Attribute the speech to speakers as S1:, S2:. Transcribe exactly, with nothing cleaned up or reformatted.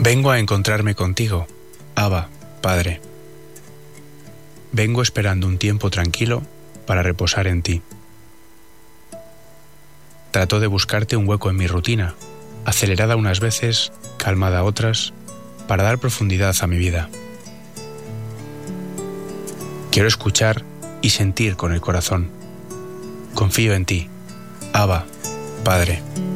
S1: Vengo a encontrarme contigo, Abba, Padre. Vengo esperando un tiempo tranquilo para reposar en ti. Trato de buscarte un hueco en mi rutina, acelerada unas veces, calmada otras, para dar profundidad a mi vida. Quiero escuchar y sentir con el corazón. Confío en ti, Abba, Padre.